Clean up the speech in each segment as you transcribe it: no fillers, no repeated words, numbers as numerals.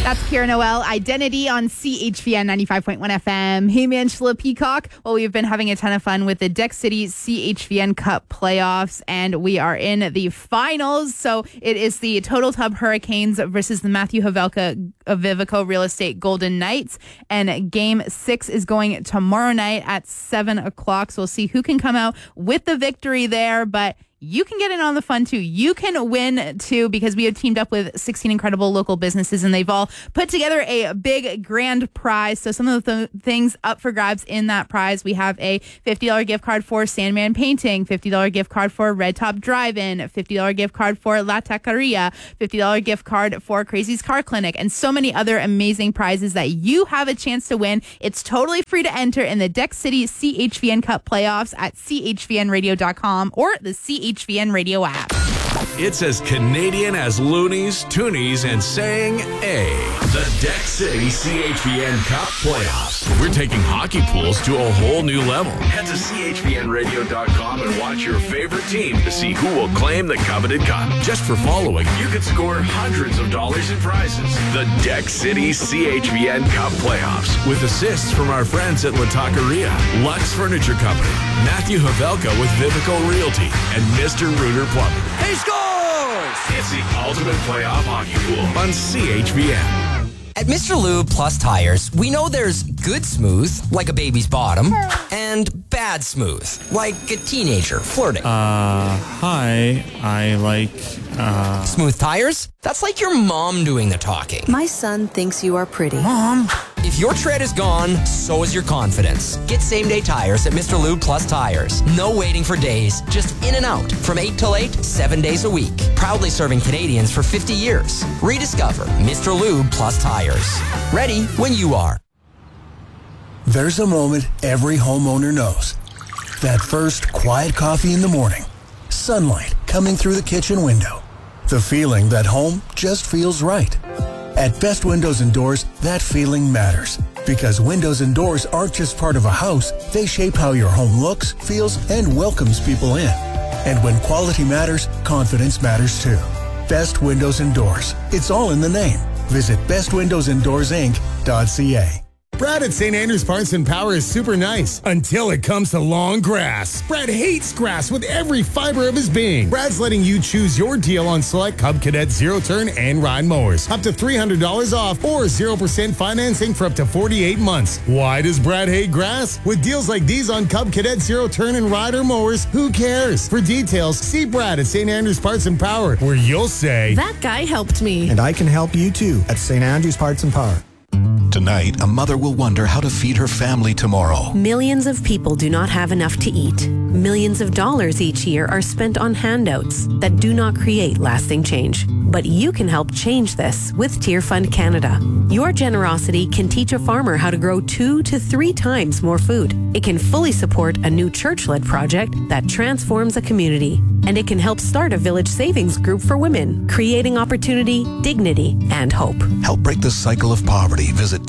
That's Kira Noel, Identity on CHVN 95.1 FM. Hey, Angela Peacock. Well, we've been having a ton of fun with the Deck City CHVN Cup playoffs, and we are in the finals. So it is the Total Tub Hurricanes versus the Matthew Havelka Vivico Real Estate Golden Knights. And game 6 is going tomorrow night at 7 o'clock. So we'll see who can come out with the victory there. But you can get in on the fun too. You can win too, because we have teamed up with 16 incredible local businesses, and they've all put together a big grand prize. So some of the things up for grabs in that prize, we have a $50 gift card for Sandman Painting, $50 gift card for Red Top Drive-In, $50 gift card for La Taqueria, $50 gift card for Crazy's Car Clinic, and so many other amazing prizes that you have a chance to win. It's totally free to enter in the Deck City CHVN Cup playoffs at chvnradio.com or the CHVN Radio app. It's as Canadian as loonies, toonies, and saying A. The Deck City CHVN Cup Playoffs. We're taking hockey pools to a whole new level. Head to chvnradio.com and watch your favorite team to see who will claim the coveted cup. Just for following, you could score hundreds of dollars in prizes. The Deck City CHVN Cup Playoffs, with assists from our friends at La Taqueria, Lux Furniture Company, Matthew Havelka with Vivico Realty, and Mr. Rooter Plumbing. He scores! It's the ultimate playoff hockey pool on CHVN. At Mr. Lube Plus Tires, we know there's good smooth, like a baby's bottom, and bad smooth, like a teenager flirting. Hi, I like, Smooth tires? That's like your mom doing the talking. My son thinks you are pretty. Mom! If your tread is gone, so is your confidence. Get same-day tires at Mr. Lube Plus Tires. No waiting for days, just in and out. From 8 till 8, 7 days a week. Proudly serving Canadians for 50 years. Rediscover Mr. Lube Plus Tires. Ready when you are. There's a moment every homeowner knows. That first quiet coffee in the morning. Sunlight coming through the kitchen window. The feeling that home just feels right. At Best Windows and Doors, that feeling matters. Because windows and doors aren't just part of a house, they shape how your home looks, feels, and welcomes people in. And when quality matters, confidence matters too. Best Windows and Doors. It's all in the name. Visit bestwindowsanddoorsinc.ca. Brad at St. Andrews Parts and Power is super nice until it comes to long grass. Brad hates grass with every fiber of his being. Brad's letting you choose your deal on select Cub Cadet zero-turn and ride mowers. Up to $300 off or 0% financing for up to 48 months. Why does Brad hate grass? With deals like these on Cub Cadet zero-turn and rider mowers, who cares? For details, see Brad at St. Andrews Parts and Power, where you'll say, That guy helped me. And I can help you too at St. Andrews Parts and Power. Tonight, a mother will wonder how to feed her family tomorrow. Millions of people do not have enough to eat. Millions of dollars each year are spent on handouts that do not create lasting change. But you can help change this with Tier Fund Canada. Your generosity can teach a farmer how to grow 2 to 3 times more food. It can fully support a new church-led project that transforms a community. And it can help start a village savings group for women, creating opportunity, dignity, and hope. Help break the cycle of poverty. Visit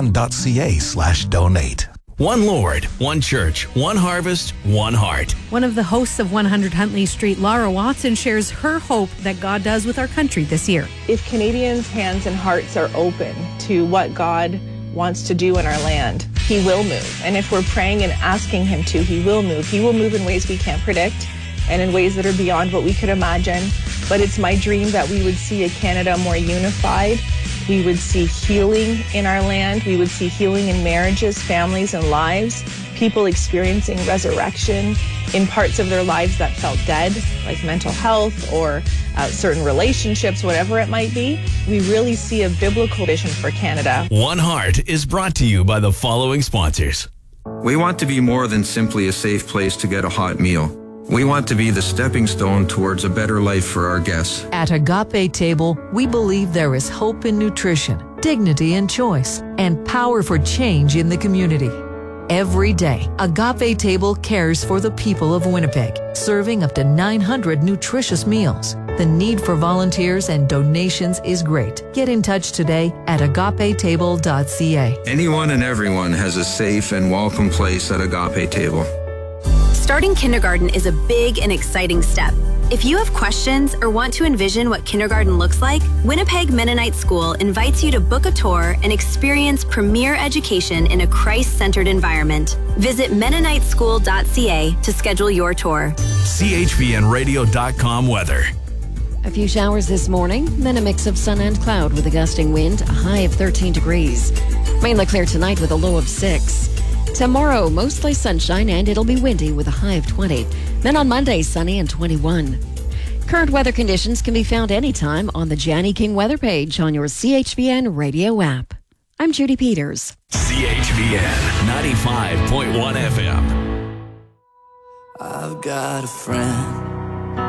tierfund.ca/donate. One Lord, one church, one harvest, one heart. One of the hosts of 100 Huntley Street, Laura Watson, shares her hope that God does with our country this year. If Canadians' hands and hearts are open to what God wants to do in our land, He will move. And if we're praying and asking Him to, He will move. He will move in ways we can't predict and in ways that are beyond what we could imagine. But it's my dream that we would see a Canada more unified. We would see healing in our land. We would see healing in marriages, families, and lives. People experiencing resurrection in parts of their lives that felt dead, like mental health or certain relationships, whatever it might be. We really see a biblical vision for Canada. One Heart is brought to you by the following sponsors. We want to be more than simply a safe place to get a hot meal. We want to be the stepping stone towards a better life for our guests. At Agape Table, we believe there is hope in nutrition, dignity in choice, and power for change in the community. Every day, Agape Table cares for the people of Winnipeg, serving up to 900 nutritious meals. The need for volunteers and donations is great. Get in touch today at agapetable.ca. Anyone and everyone has a safe and welcome place at Agape Table. Starting kindergarten is a big and exciting step, If you have questions or want to envision what kindergarten looks like, Winnipeg Mennonite School invites you to book a tour and experience premier education in a Christ-centered environment. Visit MennoniteSchool.ca to schedule your tour. CHVNradio.com weather. A few showers this morning, then a mix of sun and cloud with a gusting wind, a high of 13 degrees. Mainly clear tonight with a low of 6. Tomorrow, mostly sunshine and it'll be windy with a high of 20. Then on Monday, sunny and 21. Current weather conditions can be found anytime on the Janny King weather page on your CHVN radio app. I'm Judy Peters. CHVN 95.1 FM. I've got a friend.